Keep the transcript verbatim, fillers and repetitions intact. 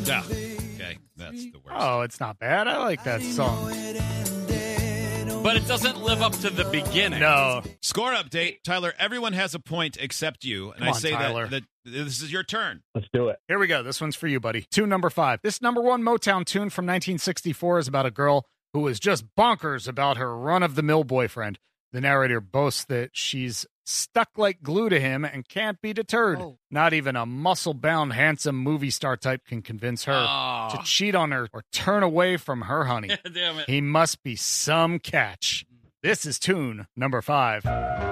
Yeah. Okay, that's the worst. Oh, it's not bad. I like that song. But it doesn't live up to the beginning. No. Score update. Tyler, everyone has a point except you. And Come I on, say Tyler. that, that this is your turn. Let's do it. Here we go. This one's for you, buddy. Tune number five. This number one Motown tune from nineteen sixty-four is about a girl who is just bonkers about her run-of-the-mill boyfriend. The narrator boasts that she's stuck like glue to him and can't be deterred. Oh. Not even a muscle-bound, handsome movie star type can convince her Oh. to cheat on her or turn away from her honey. Damn it. He must be some catch. This is tune number five.